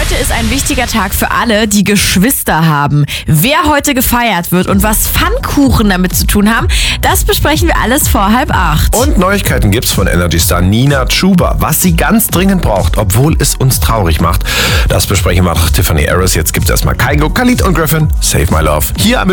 Heute ist ein wichtiger Tag für alle, die Geschwister haben. Wer heute gefeiert wird und was Pfannkuchen damit zu tun haben, das besprechen wir alles vor 7:30. Und Neuigkeiten gibt's von Energy-Star Nina Chuba. Was sie ganz dringend braucht, obwohl es uns traurig macht. Das besprechen wir nach Tiffany Harris. Jetzt gibt's erstmal Kygo, Khalid und Griffin. Save My Love. Hier